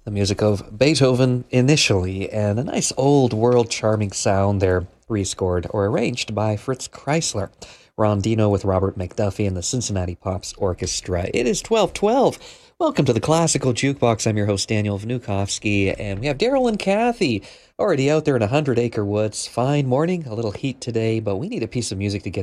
The music of Beethoven initially, and a nice old world charming sound there, rescored or arranged by Fritz Kreisler. Rondino with Robert McDuffie and the Cincinnati Pops Orchestra. It is 12:12. Welcome to the Classical Jukebox. I'm your host, Daniel Vnukovsky, and we have Daryl and Kathy already out there in 100 Acre Woods. Fine morning, a little heat today, but we need a piece of music to get